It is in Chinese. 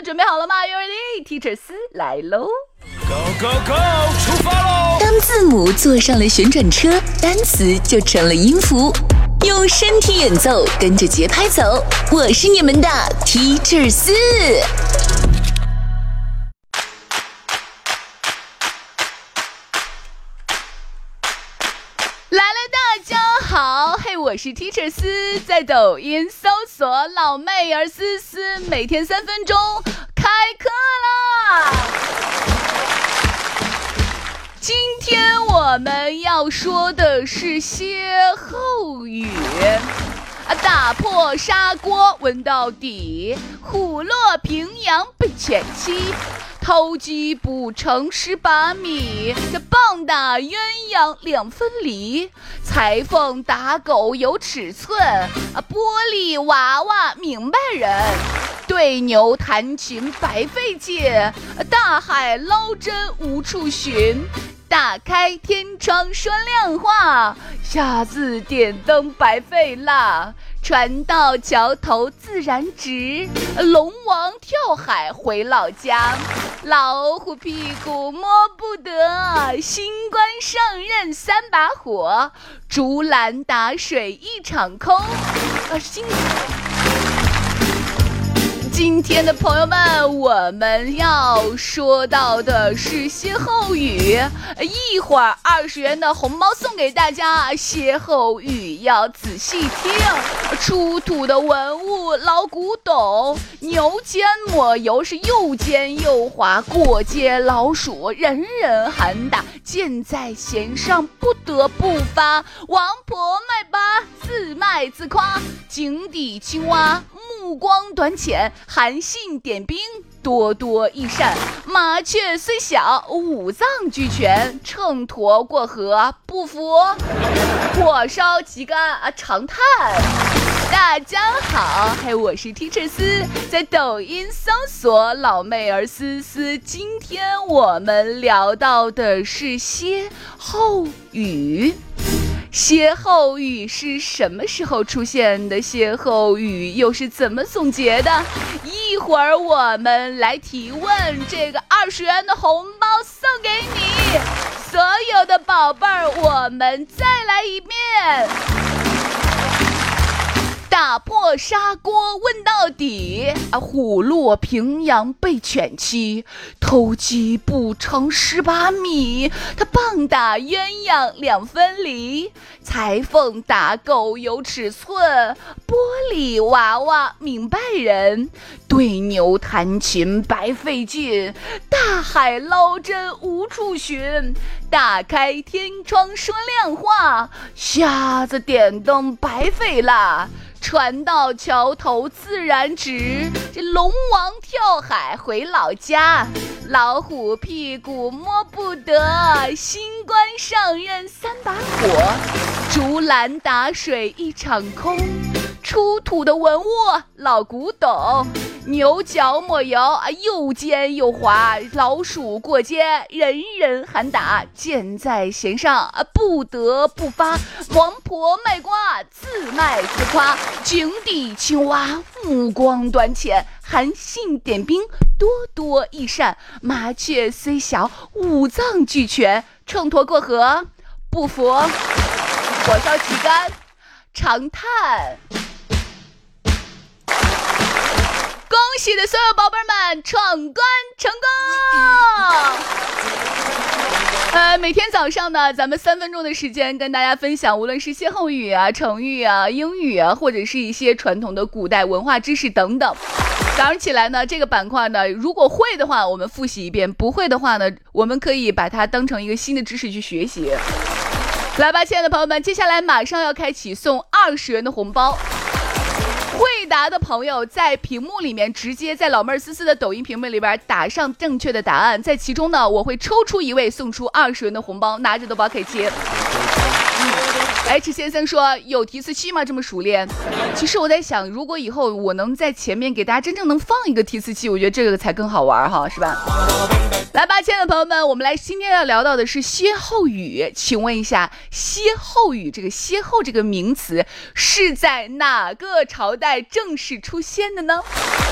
准备好了吗？ You ready? Teacher 斯来喽 Go go go 出发喽！ 当字母坐上了旋转车，单词就成了音符。用身体演奏，跟着节拍走。我是你们的 Teacher 斯。 来了，大家好，嘿，我是 Teacher 斯，在抖音搜索老妹儿思思，每天3分钟，开课啦！今天我们要说的是歇后语打破砂锅问到底，虎落平阳被犬欺，偷鸡不成18米，这棒打鸳鸯2分离，裁缝打狗有尺寸，玻璃娃娃明白人，对牛弹琴白费劲，大海捞针无处寻，打开天窗说亮话，瞎子点灯白费蜡，船到桥头自然直，龙王跳海回老家，老虎屁股摸不得，新官上任3把火，竹篮打水一场空。今天的朋友们，我们要说到的是歇后语，一会儿20元的红包送给大家，歇后语要仔细听。出土的文物老古董，牛肩抹油是又尖又滑，过街老鼠人人喊打，箭在弦上不得不发，王婆卖疤自卖自夸，井底青蛙目光短浅，韩信点兵多多益善，麻雀虽小五脏俱全，秤砣过河不服火烧旗杆长叹。大家好，嘿，我是 Teacher 斯，在抖音搜索老妹儿思思。今天我们聊到的是歇后语。歇后语是什么时候出现的？歇后语又是怎么总结的？一会儿我们来提问，这个20元的红包送给你，所有的宝贝儿，我们再来一遍。打破砂锅问到底，虎落平阳被犬欺，偷鸡不成18米，他棒打鸳鸯2分离，裁缝打狗有尺寸，玻璃娃娃明白人，对牛弹琴白费劲，大海捞针无处寻，打开天窗说亮话，瞎子点灯白费蜡，船到桥头自然直，这龙王跳海回老家，老虎屁股摸不得，新官上任3把火，竹篮打水一场空，出土的文物老古董，牛角抹油又尖又滑，老鼠过街人人喊打，箭在弦上不得不发，王婆卖瓜自卖自夸，井底青蛙目光短浅，韩信点兵多多益善，麻雀虽小五脏俱全，秤砣过河不服火烧旗杆长叹。恭喜的所有宝贝们闯关成功！每天早上呢，咱们3分钟的时间跟大家分享，无论是歇后语啊、成语啊、英语啊，或者是一些传统的古代文化知识等等。早上起来呢，这个板块呢，如果会的话，我们复习一遍；不会的话呢，我们可以把它当成一个新的知识去学习。来吧，亲爱的朋友们，接下来马上要开启送20元的红包。会答的朋友在屏幕里面直接在老妹儿思思的抖音屏幕里边打上正确的答案，在其中呢，我会抽出一位送出20元的红包，拿着的宝可以接。H 先生说有提词器吗？这么熟练？其实我在想，如果以后我能在前面给大家真正能放一个提词器，我觉得这个才更好玩哈，是吧？来吧，亲爱的朋友们，我们来今天要聊到的是歇后语。请问一下，歇后语这个歇后这个名词是在哪个朝代正式出现的呢？